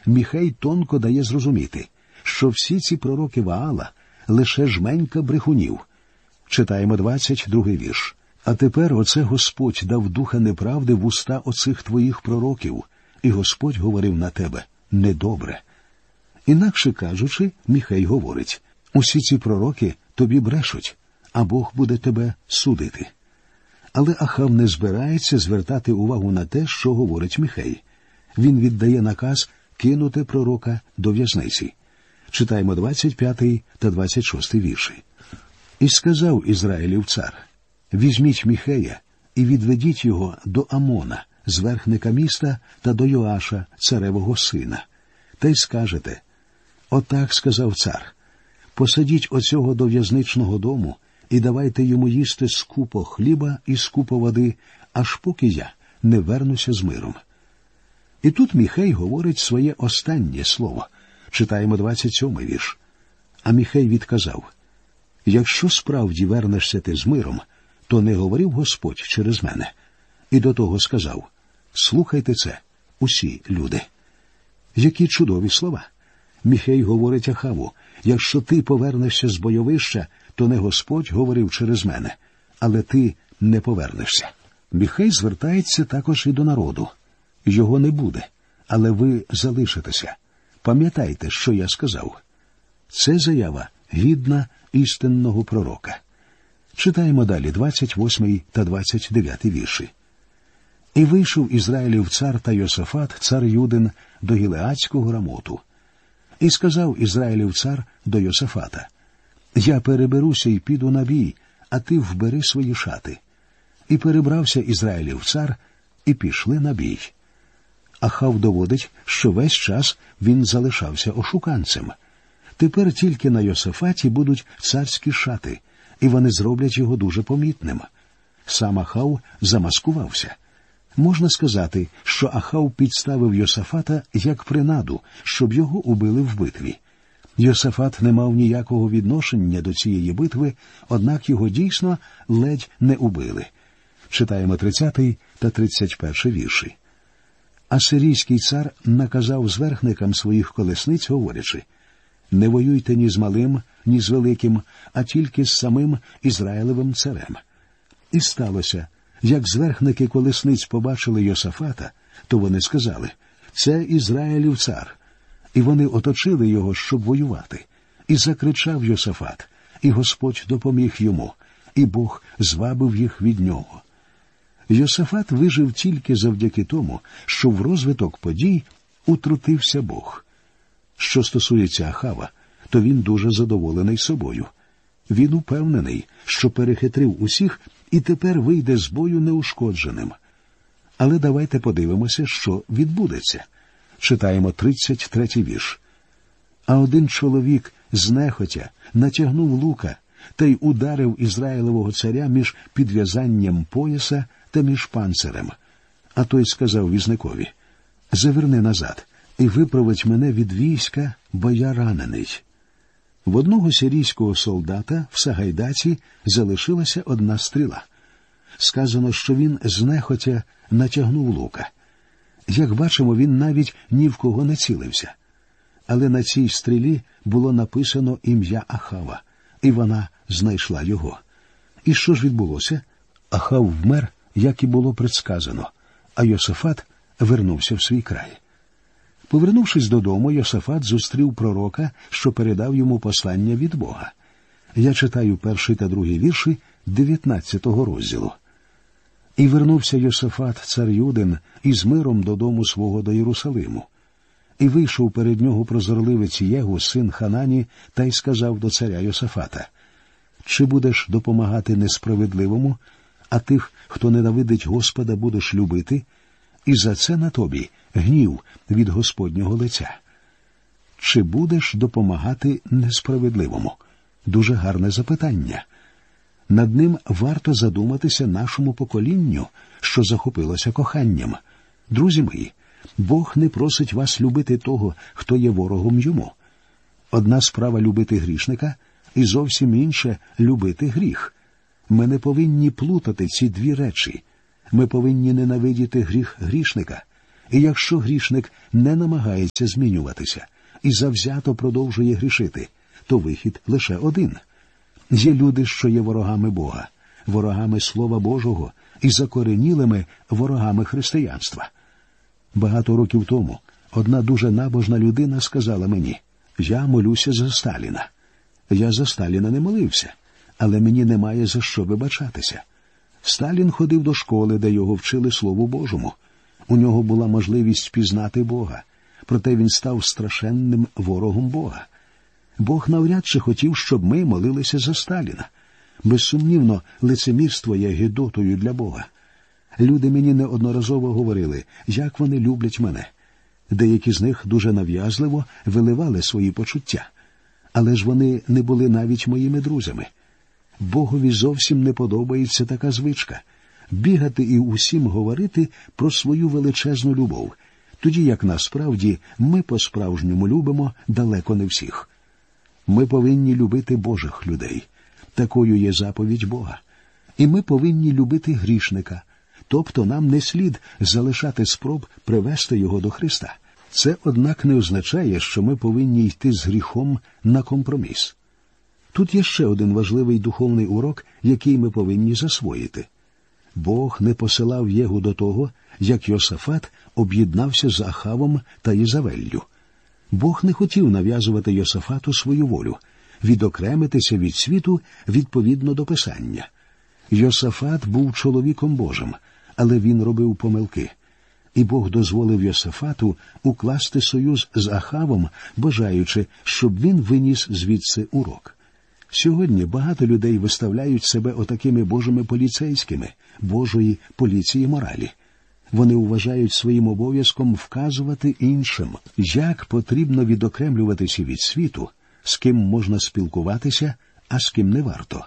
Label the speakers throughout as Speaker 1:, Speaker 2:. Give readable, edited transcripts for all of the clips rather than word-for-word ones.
Speaker 1: Міхей тонко дає зрозуміти, що всі ці пророки Ваала – лише жменька брехунів. Читаємо 22-й вірш. «А тепер оце Господь дав духа неправди в уста оцих твоїх пророків, і Господь говорив на тебе недобре». Інакше кажучи, Міхей говорить, усі ці пророки тобі брешуть, а Бог буде тебе судити. Але Ахав не збирається звертати увагу на те, що говорить Міхей. Він віддає наказ кинути пророка до в'язниці. Читаємо 25 та 26 вірші. «І сказав Ізраїлів цар, візьміть Міхея і відведіть його до Амона, зверхника міста, та до Йоаша, царевого сина. Та й скажете, отак сказав цар, посадіть оцього до в'язничного дому і давайте йому їсти скупо хліба і скупо води, аж поки я не вернуся з миром». І тут Міхей говорить своє останнє слово. Читаємо 27-й вірш. А Міхей відказав, «Якщо справді вернешся ти з миром, то не говорив Господь через мене». І до того сказав, «Слухайте це, усі люди». Які чудові слова! Міхей говорить Ахаву, «Якщо ти повернешся з бойовища, то не Господь говорив через мене, але ти не повернешся». Міхей звертається також і до народу. «Його не буде, але ви залишитеся. Пам'ятайте, що я сказав». Це заява гідна істинного пророка. Читаємо далі 28 та 29 вірші. «І вийшов Ізраїлів цар та Йосафат, цар Юдин, до Гілеадського Рамоту. І сказав Ізраїлів цар до Йосафата, я переберуся і піду на бій, а ти вбери свої шати. І перебрався Ізраїлів цар, і пішли на бій». Ахав доводить, що весь час він залишався ошуканцем. Тепер тільки на Йосафаті будуть царські шати, і вони зроблять його дуже помітним. Сам Ахав замаскувався. Можна сказати, що Ахав підставив Йосафата як принаду, щоб його убили в битві. Йосафат не мав ніякого відношення до цієї битви, однак його дійсно ледь не убили. Читаємо 30 та 31 вірші. «А сирійський цар наказав зверхникам своїх колесниць, говорячи, не воюйте ні з малим, ні з великим, а тільки з самим Ізраїлевим царем. І сталося, як зверхники колесниць побачили Йосафата, то вони сказали, це Ізраїлів цар. І вони оточили його, щоб воювати. І закричав Йосафат, і Господь допоміг йому, і Бог звабив їх від нього». Йосафат вижив тільки завдяки тому, що в розвиток подій утрутився Бог. Що стосується Ахава, то він дуже задоволений собою. Він упевнений, що перехитрив усіх і тепер вийде з бою неушкодженим. Але давайте подивимося, що відбудеться. Читаємо 33-й вірш. «А один чоловік знехотя натягнув лука та й ударив Ізраїлевого царя між підв'язанням пояса та між панцирем. А той сказав візникові, заверни назад і виправить мене від війська, бо я ранений». В одного сирійського солдата в Сагайдаці залишилася одна стріла. Сказано, що він знехотя натягнув лука. Як бачимо, він навіть ні в кого не цілився. Але на цій стрілі було написано ім'я Ахава, і вона знайшла його. І що ж відбулося? Ахав вмер, як і було предсказано, а Йосафат вернувся в свій край. Повернувшись додому, Йосафат зустрів пророка, що передав йому послання від Бога. Я читаю 1 та 2 вірші 19 розділу. «І вернувся Йосафат, цар Юдин, із миром додому свого до Єрусалиму. І вийшов перед нього прозорливець Єгу, син Ханані, та й сказав до царя Йосафата, чи будеш допомагати несправедливому, а тих, хто ненавидить Господа, будеш любити, і за це на тобі гнів від Господнього лиця». Чи будеш допомагати несправедливому? Дуже гарне запитання. Над ним варто задуматися нашому поколінню, що захопилося коханням. Друзі мої, Бог не просить вас любити того, хто є ворогом йому. Одна справа любити грішника, і зовсім інше любити гріх. Ми не повинні плутати ці дві речі. Ми повинні ненавидіти гріх грішника І якщо грішник не намагається змінюватися і завзято продовжує грішити, то вихід лише один. Є люди, що є ворогами Бога, ворогами Слова Божого і закоренілими ворогами християнства. Багато років тому одна дуже набожна людина сказала мені: «Я молюся за Сталіна». Я за Сталіна не молився, але мені немає за що вибачатися. Сталін ходив до школи, де його вчили Слову Божому. У нього була можливість пізнати Бога, проте він став страшенним ворогом Бога. Бог навряд чи хотів, щоб ми молилися за Сталіна. Безсумнівно, лицемірство є гидотою для Бога. Люди мені неодноразово говорили, як вони люблять мене. Деякі з них дуже нав'язливо виливали свої почуття. Але ж вони не були навіть моїми друзями. Богові зовсім не подобається така звичка – бігати і усім говорити про свою величезну любов, тоді як насправді ми по-справжньому любимо далеко не всіх. Ми повинні любити Божих людей. Такою є заповідь Бога. І ми повинні любити грішника, тобто нам не слід залишати спроб привести його до Христа. Це, однак, не означає, що ми повинні йти з гріхом на компроміс. Тут є ще один важливий духовний урок, який ми повинні засвоїти. Бог не посилав Єгу до того, як Йосафат об'єднався з Ахавом та Єзавеллю. Бог не хотів нав'язувати Йосафату свою волю, відокремитися від світу відповідно до Писання. Йосафат був чоловіком Божим, але він робив помилки. І Бог дозволив Йосафату укласти союз з Ахавом, бажаючи, щоб він виніс звідси урок. Сьогодні багато людей виставляють себе отакими Божими поліцейськими, Божої поліції моралі. Вони вважають своїм обов'язком вказувати іншим, як потрібно відокремлюватися від світу, з ким можна спілкуватися, а з ким не варто.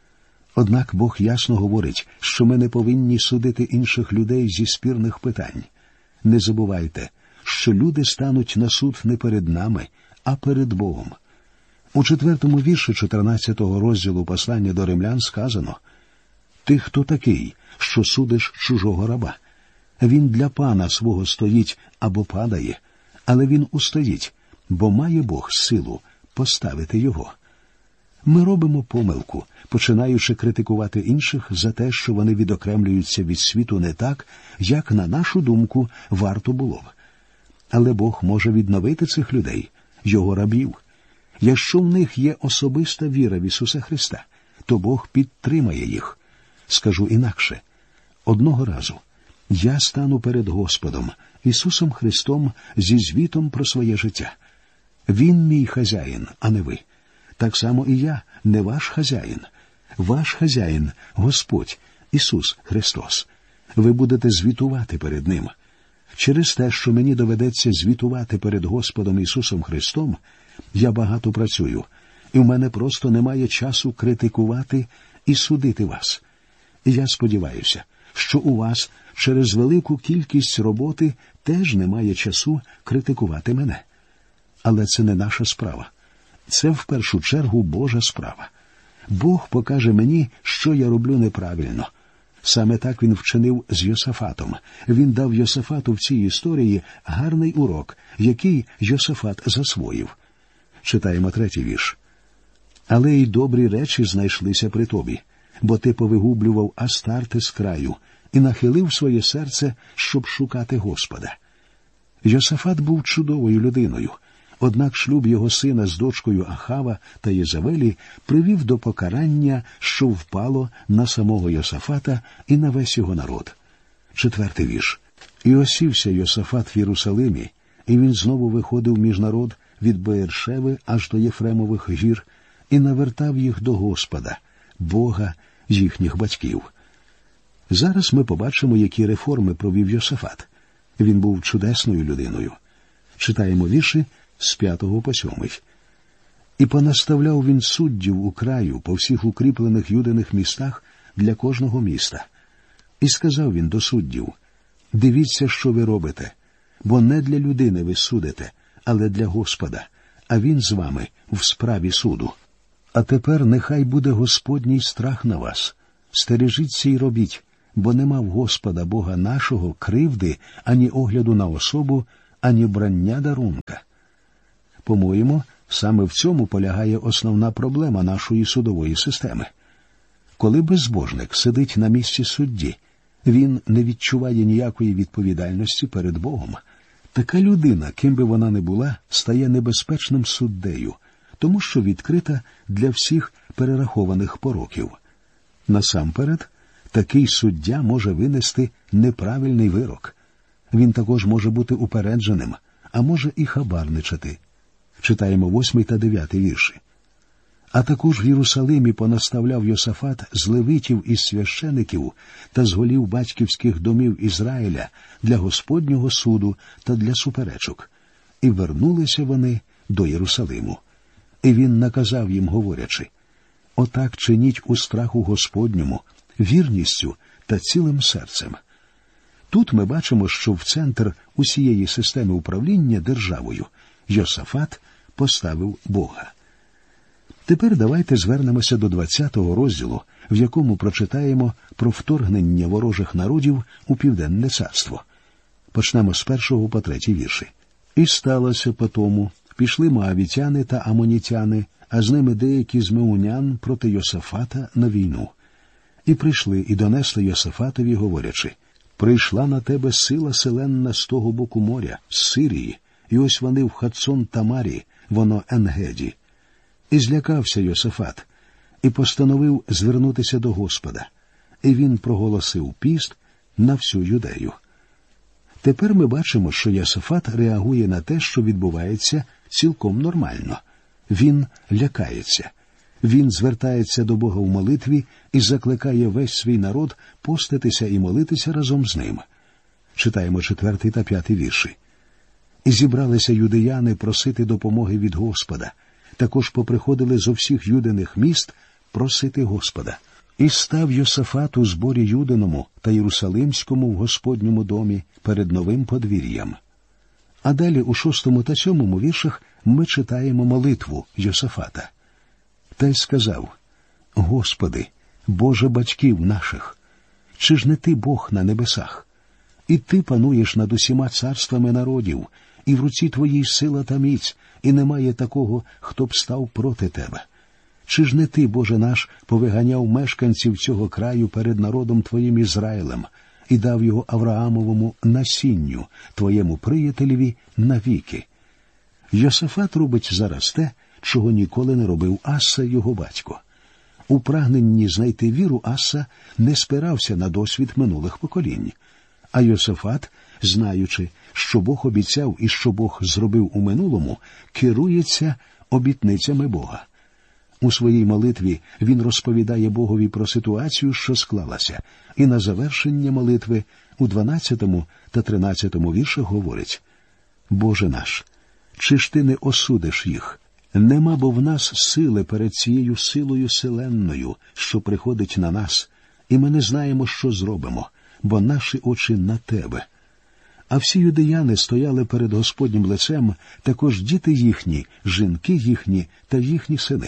Speaker 1: Однак Бог ясно говорить, що ми не повинні судити інших людей зі спірних питань. Не забувайте, що люди стануть на суд не перед нами, а перед Богом. У 4-му вірші 14-го розділу послання до римлян сказано: «Ти хто такий, що судиш чужого раба? Він для пана свого стоїть або падає, але він устоїть, бо має Бог силу поставити його». Ми робимо помилку, починаючи критикувати інших за те, що вони відокремлюються від світу не так, як, на нашу думку, варто було б. Але Бог може відновити цих людей, його рабів. Якщо в них є особиста віра в Ісуса Христа, то Бог підтримає їх. Скажу інакше. Одного разу я стану перед Господом, Ісусом Христом, зі звітом про своє життя. Він мій хазяїн, а не ви. Так само і я не ваш хазяїн. Ваш хазяїн – Господь, Ісус Христос. Ви будете звітувати перед Ним. Через те, що мені доведеться звітувати перед Господом Ісусом Христом, я багато працюю, і в мене просто немає часу критикувати і судити вас. І я сподіваюся, що у вас через велику кількість роботи теж немає часу критикувати мене. Але це не наша справа. Це в першу чергу Божа справа. Бог покаже мені, що я роблю неправильно. Саме так він вчинив з Йосафатом. Він дав Йосафату в цій історії гарний урок, який Йосафат засвоїв. Читаємо 3-й вірш. «Але й добрі речі знайшлися при тобі, бо ти повигублював Астарти з краю і нахилив своє серце, щоб шукати Господа». Йосафат був чудовою людиною. Однак шлюб його сина з дочкою Ахава та Єзавелі привів до покарання, що впало на самого Йосафата і на весь його народ. 4-й вірш. «І осівся Йосафат в Єрусалимі, і він знову виходив між народ від Беєршеви аж до Єфремових гір, і навертав їх до Господа, Бога їхніх батьків». Зараз ми побачимо, які реформи провів Йосафат. Він був чудесною людиною. Читаємо вірші з 5 по 7. «І понаставляв він суддів у краю по всіх укріплених юдиних містах для кожного міста. І сказав він до суддів: дивіться, що ви робите, бо не для людини ви судите, але для Господа, а він з вами в справі суду. А тепер нехай буде Господній страх на вас. Стережіться й робіть, бо нема в Господа Бога нашого кривди, ані огляду на особу, ані брання дарунка. По-моєму, саме в цьому полягає основна проблема нашої судової системи. Коли безбожник сидить на місці судді, він не відчуває ніякої відповідальності перед Богом. Така людина, ким би вона не була, стає небезпечним суддею, тому що відкрита для всіх перерахованих пороків. Насамперед, такий суддя може винести неправильний вирок. Він також може бути упередженим, а може і хабарничати. Читаємо 8 та 9 вірші. А також в Єрусалимі понаставляв Йосафат з левитів і священиків та з голів батьківських домів Ізраїля для Господнього суду та для суперечок. І вернулися вони до Єрусалиму. І він наказав їм, говорячи: «Отак чиніть у страху Господньому, вірністю та цілим серцем». Тут ми бачимо, що в центр усієї системи управління державою Йосафат поставив Бога. Тепер давайте звернемося до 20-го розділу, в якому прочитаємо про вторгнення ворожих народів у Південне царство. Почнемо з 1 по 3 вірші. «І сталося потому, пішли моавітяни та амонітяни, а з ними деякі з меунян проти Йосафата на війну. І прийшли, і донесли Йосафатові, говорячи: прийшла на тебе сила селенна з того боку моря, з Сирії, і ось вони в Хацон-Тамарі, воно Енгеді. І злякався Йосафат, і постановив звернутися до Господа. І він проголосив піст на всю Юдею». Тепер ми бачимо, що Йосафат реагує на те, що відбувається, цілком нормально. Він лякається. Він звертається до Бога в молитві і закликає весь свій народ поститися і молитися разом з ним. Читаємо 4 та 5 вірші. «І зібралися юдеяни просити допомоги від Господа. Також поприходили зо всіх юдиних міст просити Господа. І став Йосафат у зборі юдиному та єрусалимському в Господньому домі перед новим подвір'ям». А далі у 6 та 7 віршах ми читаємо молитву Йосафата. «Та й сказав: Господи, Боже батьків наших, чи ж не Ти Бог на небесах? І Ти пануєш над усіма царствами народів, і в руці Твоїй сила та міць, і немає такого, хто б став проти Тебе. Чи ж не Ти, Боже наш, повиганяв мешканців цього краю перед народом Твоїм Ізраїлем і дав його Авраамовому насінню, Твоєму приятелеві навіки?» Йосафат робить зараз те, чого ніколи не робив Аса, його батько. У прагненні знайти віру Аса не спирався на досвід минулих поколінь. А Йосафат, знаючи, що Бог обіцяв і що Бог зробив у минулому, керується обітницями Бога. У своїй молитві він розповідає Богові про ситуацію, що склалася, і на завершення молитви у 12 та 13 віршах говорить: «Боже наш, чи ж Ти не осудиш їх? Нема бо в нас сили перед цією силою селенною, що приходить на нас, і ми не знаємо, що зробимо, бо наші очі на Тебе». А всі юдеяни стояли перед Господнім лицем, також діти їхні, жінки їхні та їхні сини.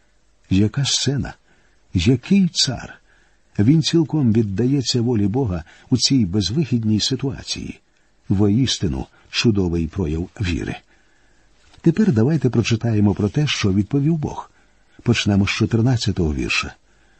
Speaker 1: Яка сцена? Який цар? Він цілком віддається волі Бога у цій безвихідній ситуації. Воістину чудовий прояв віри. Тепер давайте прочитаємо про те, що відповів Бог. Почнемо з 14 вірша.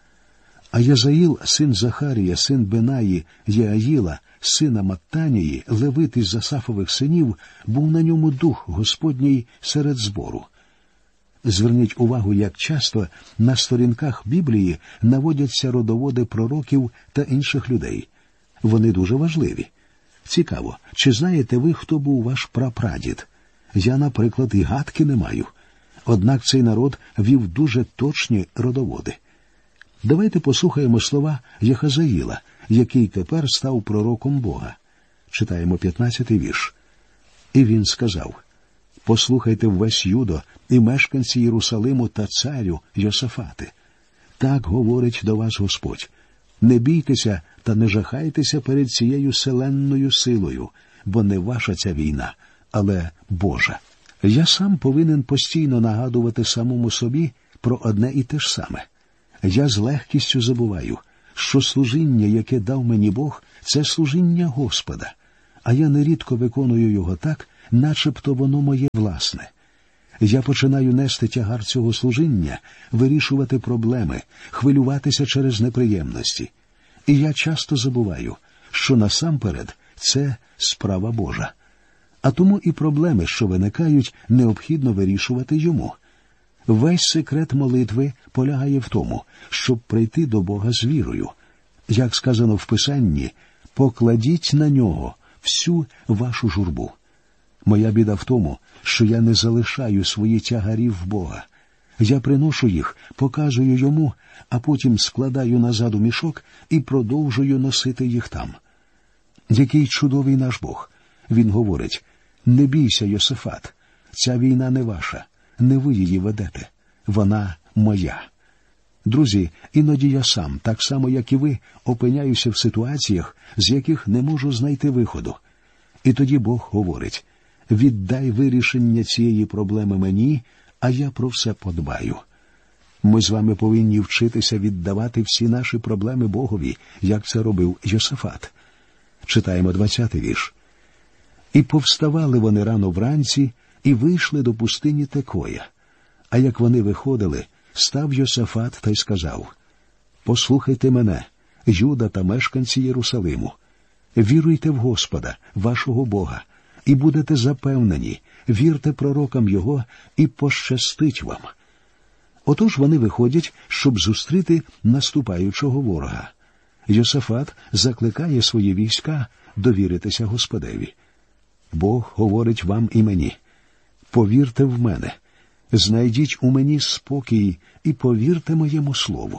Speaker 1: «А Язаїл, син Захарія, син Бенаї, Яаїла, сина Маттанії, левит із Асафових синів, був на ньому дух Господній серед збору». Зверніть увагу, як часто на сторінках Біблії наводяться родоводи пророків та інших людей. Вони дуже важливі. Цікаво, чи знаєте ви, хто був ваш прапрадід? Я, наприклад, і гадки не маю. Однак цей народ вів дуже точні родоводи. Давайте послухаємо слова Яхазаїла, який тепер став пророком Бога. Читаємо 15-й вірш. «І він сказав: послухайте весь Юдо і мешканці Єрусалиму та царю Йосафати. Так говорить до вас Господь: не бійтеся та не жахайтеся перед цією селенною силою, бо не ваша ця війна, але Божа». Я сам повинен постійно нагадувати самому собі про одне і те ж саме. Я з легкістю забуваю, що служіння, яке дав мені Бог, це служіння Господа, а я нерідко виконую його так, начебто воно моє власне. Я починаю нести тягар цього служіння, вирішувати проблеми, хвилюватися через неприємності. І я часто забуваю, що насамперед це справа Божа. А тому і проблеми, що виникають, необхідно вирішувати йому. Весь секрет молитви полягає в тому, щоб прийти до Бога з вірою. Як сказано в Писанні, «Покладіть на нього всю вашу журбу». Моя біда в тому, що я не залишаю свої тягарі в Бога. Я приношу їх, показую йому, а потім складаю назад у мішок і продовжую носити їх там. Який чудовий наш Бог! Він говорить: «Не бійся, Йосафат, ця війна не ваша, не ви її ведете, вона моя». Друзі, іноді я сам, так само як і ви, опиняюся в ситуаціях, з яких не можу знайти виходу. І тоді Бог говорить: «Віддай вирішення цієї проблеми мені, а я про все подбаю». Ми з вами повинні вчитися віддавати всі наші проблеми Богові, як це робив Йосафат. Читаємо 20-й вірш. «І повставали вони рано вранці, і вийшли до пустині Текоя. А як вони виходили, став Йосафат та й сказав: «Послухайте мене, Юда та мешканці Єрусалиму. Віруйте в Господа, вашого Бога, і будете запевнені, вірте пророкам Його, і пощастить вам». Отож вони виходять, щоб зустріти наступаючого ворога. Йосафат закликає свої війська довіритися Господеві. Бог говорить вам і мені: «Повірте в мене, знайдіть у мені спокій і повірте моєму слову».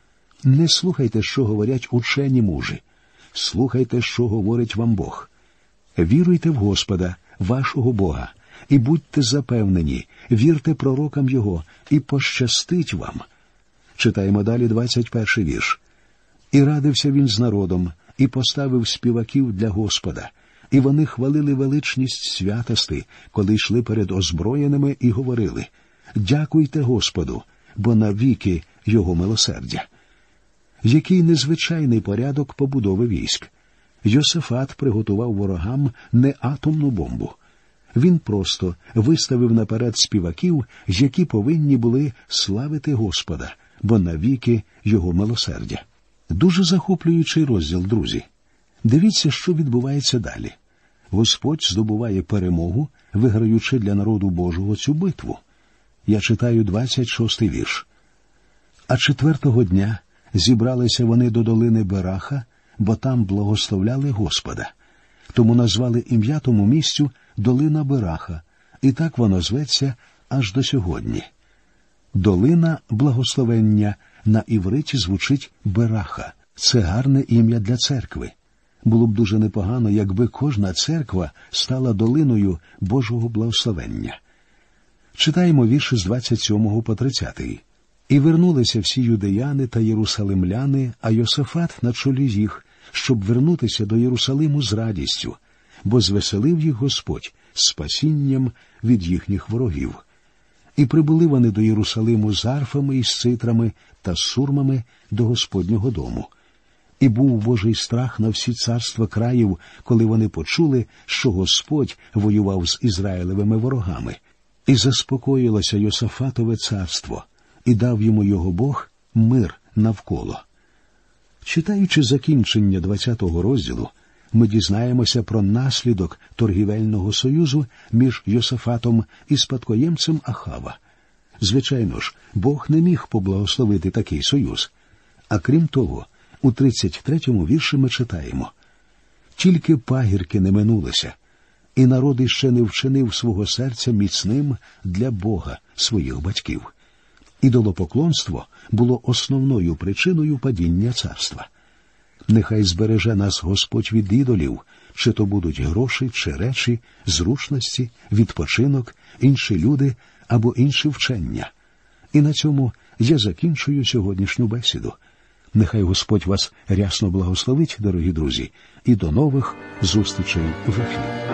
Speaker 1: Не слухайте, що говорять учені мужі. Слухайте, що говорить вам Бог. Віруйте в Господа, вашого Бога, і будьте запевнені, вірте пророкам Його, і пощастить вам. Читаємо далі 21-й вірш. «І радився він з народом, і поставив співаків для Господа, і вони хвалили величність святости, коли йшли перед озброєними, і говорили: Дякуйте Господу, бо навіки Його милосердя». Який незвичайний порядок побудови військ. Йосафат приготував ворогам не атомну бомбу. Він просто виставив наперед співаків, які повинні були славити Господа, бо навіки Його милосердя. Дуже захоплюючий розділ, друзі. Дивіться, що відбувається далі. Господь здобуває перемогу, виграючи для народу Божого цю битву. Я читаю 26-й вірш. «А 4-го дня зібралися вони до долини Бераха, бо там благословляли Господа. Тому назвали ім'я тому місцю Долина Бераха, і так воно зветься аж до сьогодні». Долина благословення на івриті звучить Бераха. Це гарне ім'я для церкви. Було б дуже непогано, якби кожна церква стала долиною Божого благословення. Читаємо вірші з 27 по 30. «І вернулися всі юдеяни та єрусалимляни, а Йосафат на чолі їх, щоб вернутися до Єрусалиму з радістю, бо звеселив їх Господь спасінням від їхніх ворогів. І прибули вони до Єрусалиму з арфами і з цитрами та з сурмами до Господнього дому. І був Божий страх на всі царства країв, коли вони почули, що Господь воював з Ізраїлевими ворогами. І заспокоїлося Йосафатове царство, і дав йому його Бог мир навколо». Читаючи закінчення 20-го розділу, ми дізнаємося про наслідок торгівельного союзу між Йосафатом і спадкоємцем Ахава. Звичайно ж, Бог не міг поблагословити такий союз. А крім того, у 33-му вірші ми читаємо: «Тільки пагірки не минулися, і народ іще не вчинив свого серця міцним для Бога своїх батьків». Ідолопоклонство було основною причиною падіння царства. Нехай збереже нас Господь від ідолів, чи то будуть гроші, чи речі, зручності, відпочинок, інші люди або інші вчення. І на цьому я закінчую сьогоднішню бесіду. Нехай Господь вас рясно благословить, дорогі друзі, і до нових зустрічей в ефірі.